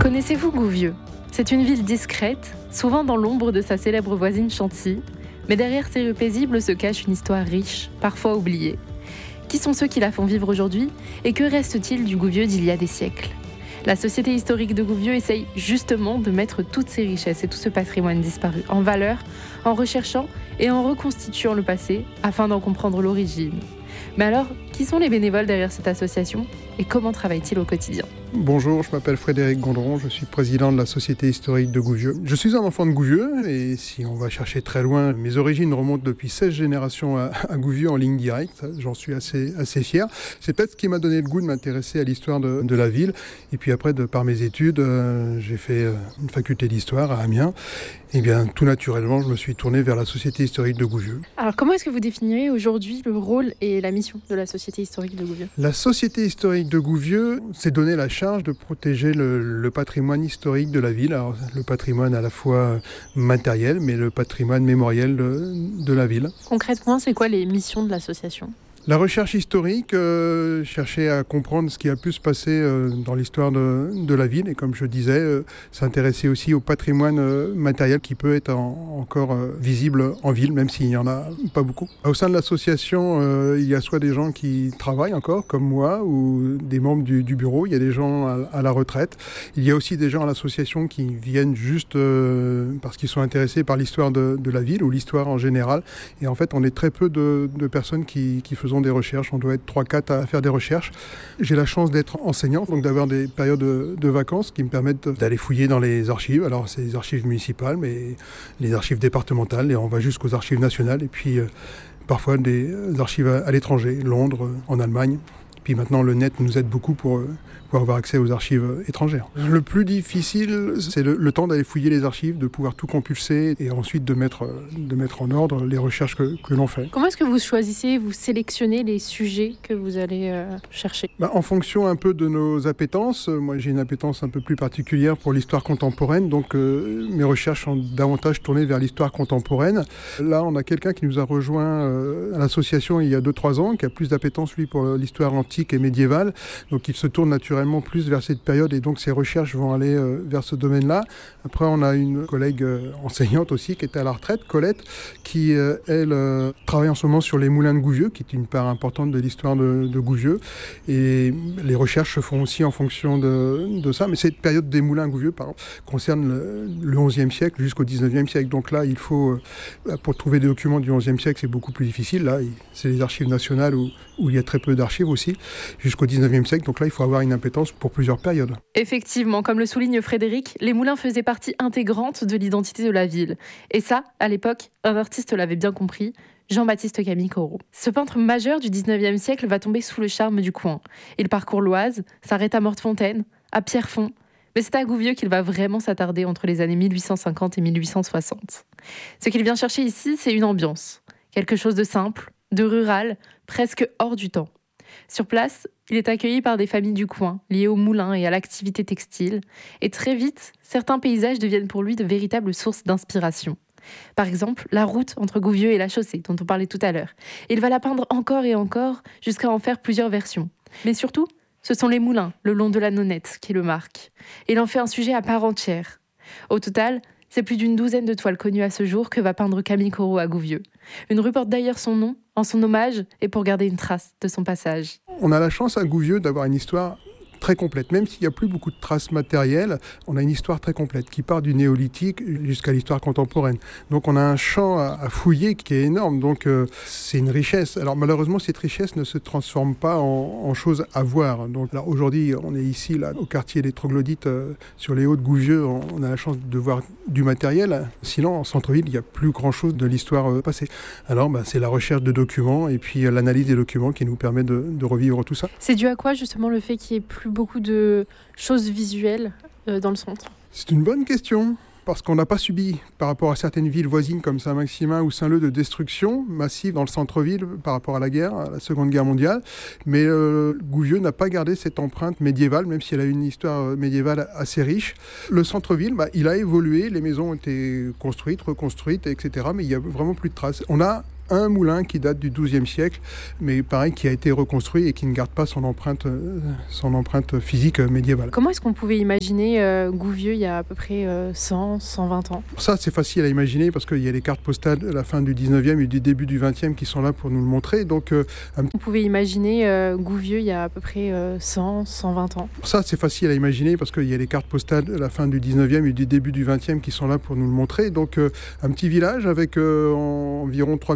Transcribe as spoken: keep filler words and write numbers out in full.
Connaissez-vous Gouvieux ? C'est une ville discrète, souvent dans l'ombre de sa célèbre voisine Chantilly, mais derrière ces rues paisibles se cache une histoire riche, parfois oubliée. Qui sont ceux qui la font vivre aujourd'hui et que reste-t-il du Gouvieux d'il y a des siècles ? La Société historique de Gouvieux essaye justement de mettre toutes ces richesses et tout ce patrimoine disparu en valeur, en recherchant et en reconstituant le passé afin d'en comprendre l'origine. Mais alors, qui sont les bénévoles derrière cette association et comment travaillent-ils au quotidien ? Bonjour, je m'appelle Frédéric Gondron, je suis président de la Société historique de Gouvieux. Je suis un enfant de Gouvieux et si on va chercher très loin, mes origines remontent depuis seize générations à, à Gouvieux en ligne directe, j'en suis assez, assez fier. C'est peut-être ce qui m'a donné le goût de m'intéresser à l'histoire de, de la ville. Et puis après, de par mes études, euh, j'ai fait euh, une faculté d'histoire à Amiens. Et bien tout naturellement, je me suis tourné vers la Société historique de Gouvieux. Alors comment est-ce que vous définirez aujourd'hui le rôle et la mission de la Société historique de Gouvieux ? La Société historique de Gouvieux s'est donné la charge de protéger le, le patrimoine historique de la ville. Alors, le patrimoine à la fois matériel, mais le patrimoine mémoriel de, de la ville. Concrètement, c'est quoi les missions de l'association ? La recherche historique, euh, chercher à comprendre ce qui a pu se passer euh, dans l'histoire de, de la ville. Et comme je disais, euh, s'intéresser aussi au patrimoine euh, matériel qui peut être en, encore euh, visible en ville, même s'il n'y en a pas beaucoup. Au sein de l'association, euh, il y a soit des gens qui travaillent encore, comme moi, ou des membres du, du bureau. Il y a des gens à, à la retraite. Il y a aussi des gens à l'association qui viennent juste euh, parce qu'ils sont intéressés par l'histoire de, de la ville ou l'histoire en général. Et en fait, on est très peu de, de personnes qui, qui faisons des recherches, on doit être trois quatre à faire des recherches. J'ai la chance d'être enseignant, donc d'avoir des périodes de, de vacances qui me permettent d'aller fouiller dans les archives. Alors c'est les archives municipales, mais les archives départementales, et on va jusqu'aux archives nationales, et puis euh, parfois des archives à, à l'étranger, Londres, en Allemagne. Puis maintenant le net nous aide beaucoup pour, euh, pour avoir accès aux archives étrangères. Le plus difficile, c'est le, le temps d'aller fouiller les archives, de pouvoir tout compulser et ensuite de mettre, de mettre en ordre les recherches que, que l'on fait. Comment est-ce que vous choisissez, vous sélectionnez les sujets que vous allez euh, chercher ? Bah, en fonction un peu de nos appétences. Moi, j'ai une appétence un peu plus particulière pour l'histoire contemporaine, donc euh, mes recherches sont davantage tournées vers l'histoire contemporaine. Là, on a quelqu'un qui nous a rejoint euh, à l'association il y a deux trois ans, qui a plus d'appétence, lui, pour l'histoire antique et médiévale. Donc, il se tourne naturellement plus vers cette période et donc ses recherches vont aller euh, vers ce domaine-là. Après, on a une collègue euh, enseignante aussi qui était à la retraite, Colette, qui, euh, elle, euh, travaille en ce moment sur les moulins de Gouvieux, qui est une part importante de l'histoire de, de Gouvieux. Et les recherches se font aussi en fonction de, de ça. Mais cette période des moulins à Gouvieux, par exemple, concerne le, le onzième siècle jusqu'au dix-neuvième siècle. Donc là, il faut, euh, pour trouver des documents du onzième siècle, c'est beaucoup plus difficile. Là, c'est les archives nationales où, où il y a très peu d'archives aussi, jusqu'au dix-neuvième siècle. Donc là, il faut avoir une appétence pour plusieurs périodes. Effectivement, comme le souligne Frédéric, les moulins faisaient partie intégrante de l'identité de la ville. Et ça, à l'époque, un artiste l'avait bien compris, Jean-Baptiste Camille Corot. Ce peintre majeur du dix-neuvième siècle va tomber sous le charme du coin. Il parcourt l'Oise, s'arrête à Mortefontaine, à Pierrefonds, mais c'est à Gouvieux qu'il va vraiment s'attarder entre les années mille huit cent cinquante et mille huit cent soixante. Ce qu'il vient chercher ici, c'est une ambiance. Quelque chose de simple, de rural, presque hors du temps. Sur place, il est accueilli par des familles du coin, liées au moulin et à l'activité textile. Et très vite, certains paysages deviennent pour lui de véritables sources d'inspiration. Par exemple, la route entre Gouvieux et la chaussée, dont on parlait tout à l'heure. Il va la peindre encore et encore, jusqu'à en faire plusieurs versions. Mais surtout, ce sont les moulins, le long de la Nonette, qui le marquent. Il en fait un sujet à part entière. Au total, c'est plus d'une douzaine de toiles connues à ce jour que va peindre Camille Corot à Gouvieux. Une rue porte d'ailleurs son nom, en son hommage, et pour garder une trace de son passage. On a la chance à Gouvieux d'avoir une histoire très complète. Même s'il n'y a plus beaucoup de traces matérielles, on a une histoire très complète qui part du néolithique jusqu'à l'histoire contemporaine. Donc on a un champ à fouiller qui est énorme. Donc euh, c'est une richesse. Alors malheureusement, cette richesse ne se transforme pas en, en choses à voir. Donc là, aujourd'hui, on est ici là, au quartier des Troglodytes, euh, sur les hauts de Gouvieux. On, on a la chance de voir du matériel. Sinon, en centre-ville, il n'y a plus grand-chose de l'histoire euh, passée. Alors bah, c'est la recherche de documents et puis euh, l'analyse des documents qui nous permet de, de revivre tout ça. C'est dû à quoi justement le fait qu'il n'y ait plus beaucoup de choses visuelles euh, dans le centre ? C'est une bonne question, parce qu'on n'a pas subi, par rapport à certaines villes voisines comme Saint-Maximin ou Saint-Leu, de destruction massive dans le centre-ville par rapport à la guerre, à la Seconde Guerre mondiale. Mais euh, Gouvieux n'a pas gardé cette empreinte médiévale, même si elle a une histoire médiévale assez riche. Le centre-ville, bah, il a évolué, les maisons ont été construites, reconstruites, et cetera. Mais il n'y a vraiment plus de traces. On a un moulin qui date du douzième siècle, mais pareil, qui a été reconstruit et qui ne garde pas son empreinte, euh, son empreinte physique médiévale. Comment est-ce qu'on pouvait imaginer euh, Gouvieux il y a à peu près euh, cent, cent vingt ans? Ça, c'est facile à imaginer parce qu'il y a les cartes postales de la fin du dix-neuvième et du début du vingtième qui sont là pour nous le montrer. Donc, euh, un... On pouvait imaginer euh, Gouvieux il y a à peu près euh, cent, cent vingt ans. Ça, c'est facile à imaginer parce qu'il y a les cartes postales de la fin du dix-neuvième et du début du vingtième qui sont là pour nous le montrer. Donc, euh, un petit village avec euh, environ trois